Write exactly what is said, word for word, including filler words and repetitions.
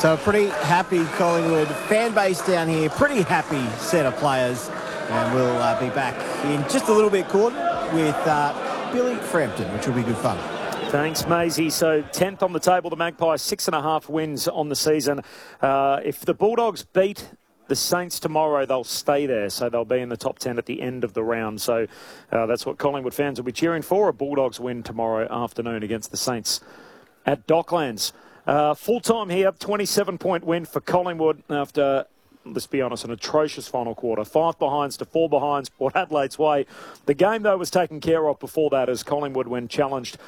So a pretty happy Collingwood fan base down here, pretty happy set of players. And we'll uh, be back in just a little bit, Gordon, with uh, Billy Frampton, which will be good fun. Thanks, Maisie. So tenth on the table, the Magpies, six and a half wins on the season. Uh, if the Bulldogs beat the Saints tomorrow, they'll stay there. So they'll be in the top ten at the end of the round. So uh, that's what Collingwood fans will be cheering for, a Bulldogs win tomorrow afternoon against the Saints at Docklands. Uh, full-time here, twenty-seven point win for Collingwood after, let's be honest, an atrocious final quarter. Five behinds to four behinds, Port Adelaide's way. The game, though, was taken care of before that as Collingwood, when challenged